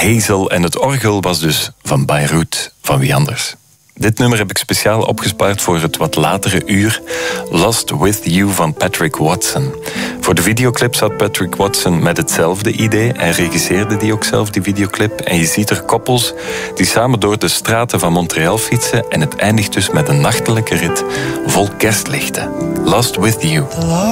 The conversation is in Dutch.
Hazel en het orgel was dus van Beirut, van wie anders. Dit nummer heb ik speciaal opgespaard voor het wat latere uur Lost With You van Patrick Watson. Voor de videoclip zat Patrick Watson met hetzelfde idee en regisseerde die ook zelf, die videoclip. En je ziet er koppels die samen door de straten van Montreal fietsen en het eindigt dus met een nachtelijke rit vol kerstlichten. Lost With You.